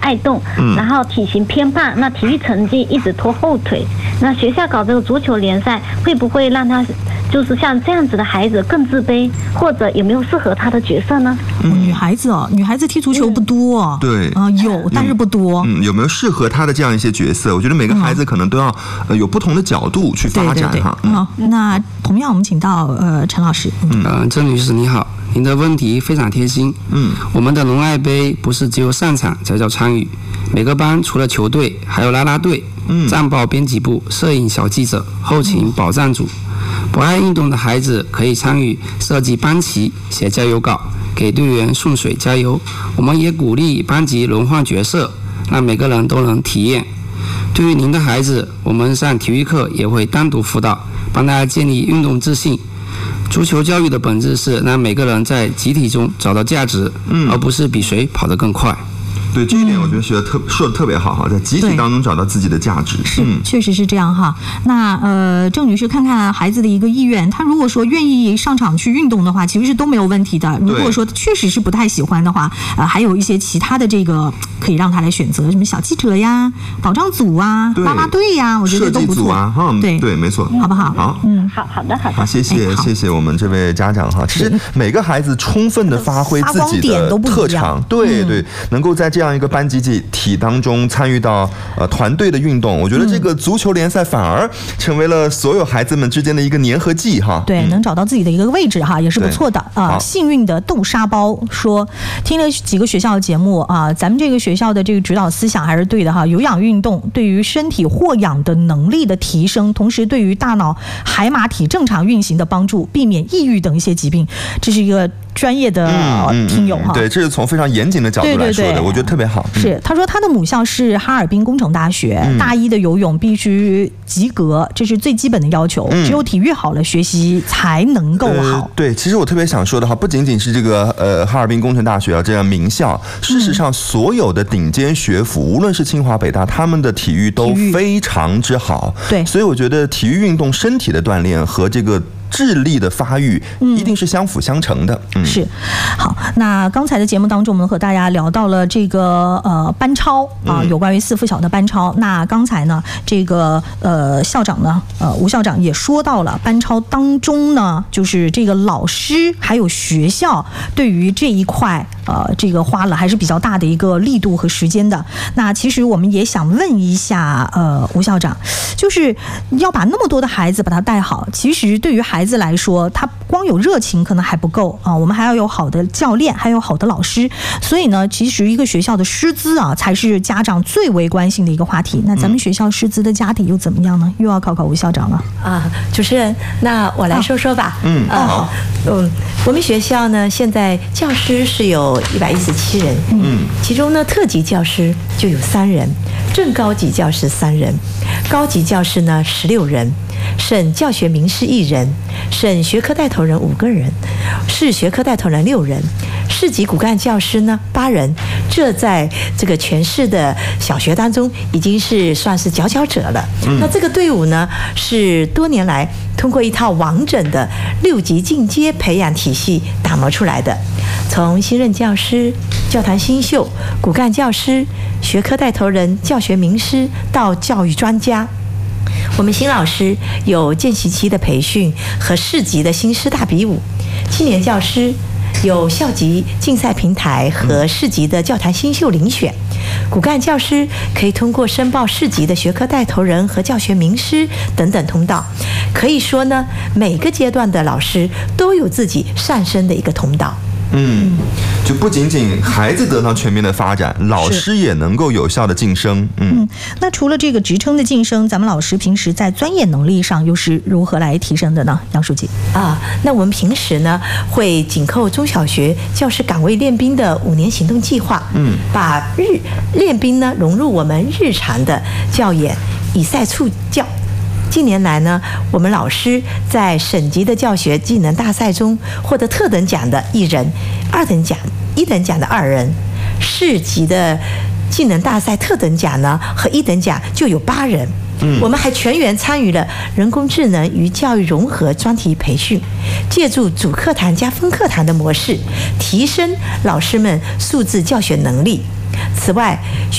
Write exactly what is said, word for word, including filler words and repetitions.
爱动， 嗯， 然后体型偏胖，那体育成绩一直拖后腿。那学校搞这个足球联赛，会不会让他就是像这样子的孩子更自卑，或者有没有适合他的角色呢？ 嗯、女孩子哦，女孩子踢足球不多，嗯、 对啊、呃，有但是不多。 嗯，有没有适合他的这样一些角色？我觉得每个孩子可能都要、呃、有不同的角度去发展哈。 嗯，好，那同样我们请到呃陈老师。 嗯，呃，郑女士你好，您的问题非常贴心。嗯，我们的龙爱杯不是只有上场才叫参与，每个班除了球队，还有啦啦队、嗯、战报编辑部、摄影小记者、后勤保障组。不爱运动的孩子可以参与设计班旗、写加油稿，给队员送水加油。我们也鼓励班级轮换角色，让每个人都能体验。对于您的孩子，我们上体育课也会单独辅导，帮他建立运动自信。足球教育的本质是让每个人在集体中找到价值，嗯，而不是比谁跑得更快。 对这一点，我觉得学的特说的特别好哈，在集体当中找到自己的价值， 是、嗯、确实是这样哈。那呃，郑女士看看孩子的一个意愿，他如果说愿意上场去运动的话，其实是都没有问题的。如果说确实是不太喜欢的话，呃，还有一些其他的这个可以让他来选择，什么小记者呀、保障组啊、啦啦队呀，我觉得都不错啊。嗯，对对，没错， 好不好？ 好， 嗯，好好的好的。 好，谢谢、哎、谢谢我们这位家长哈。其实每个孩子充分的发挥自己的特长，对对，能够在这样一个班级体当中参与到呃团队的运动，我觉得这个足球联赛反而成为了所有孩子们之间的一个粘合剂哈。 对，能找到自己的一个位置哈，也是不错的啊。幸运的豆沙包说，听了几个学校的节目啊，咱们这个学校的这个指导思想还是对的哈。有氧运动对于身体获氧的能力的提升，同时对于大脑海马体正常运行的帮助，避免抑郁等一些疾病，这是一个专业的听友哈、嗯嗯嗯。 对，这是从非常严谨的角度来说的，对对对，我觉得特别好。 是，他说他的母校是哈尔滨工程大学，嗯、大一的游泳必须及格，这是最基本的要求。嗯、只有体育好了，学习才能够好、呃。 对，其实我特别想说的哈，不仅仅是这个呃哈尔滨工程大学啊这样名校，事实上所有的顶尖学府，无论是清华北大，他们的体育都非常之好。 对， 所以我觉得体育运动、身体的锻炼和这个智力的发育一定是相辅相成的。 嗯，是。好，那刚才的节目当中，我们和大家聊到了这个呃班超啊，有关于四附小的班超。那刚才呢，这个呃校长呢，呃吴校长也说到了班超当中呢，就是这个老师还有学校对于这一块呃这个花了还是比较大的一个力度和时间的。那其实我们也想问一下呃吴校长，就是要把那么多的孩子把他带好，其实对于孩子来说，他光有热情可能还不够啊，我们还要有好的教练，还有好的老师。所以呢，其实一个学校的师资啊，才是家长最为关心的一个话题。那咱们学校师资的家底又怎么样呢？又要考考吴校长了啊，主持人，那我来说说吧。 嗯， 好，嗯，我们学校呢，现在教师是有一百一十七人，嗯，其中呢，特级教师就有三人，正高级教师三人，高级教师呢十六人。省教学名师一人，省学科带头人五个人，市学科带头人六人，市级骨干教师呢八人。这在这个全市的小学当中已经是算是佼佼者了。嗯、那这个队伍呢，是多年来通过一套完整的六级进阶培养体系打磨出来的。从新任教师、教坛新秀、骨干教师、学科带头人、教学名师到教育专家。我们新老师有见习期的培训和市级的新师大比武，青年教师有校级竞赛平台和市级的教坛新秀遴选，骨干教师可以通过申报市级的学科带头人和教学名师等等通道。可以说呢，每个阶段的老师都有自己上升的一个通道。 嗯，就不仅仅孩子得到全面的发展，老师也能够有效的晋升。嗯, 嗯， 那除了这个职称的晋升，咱们老师平时在专业能力上又是如何来提升的呢？杨书记啊，那我们平时呢会紧扣中小学教师岗位练兵的五年行动计划，嗯，把日练兵呢融入我们日常的教研，以赛促教。近年来呢，我们老师在省级的教学技能大赛中获得特等奖的一人，二等奖、一等奖的二人，市级的技能大赛特等奖呢和一等奖就有八人。嗯，我们还全员参与了人工智能与教育融合专题培训，借助主课堂加分课堂的模式，提升老师们素质教学能力。此外，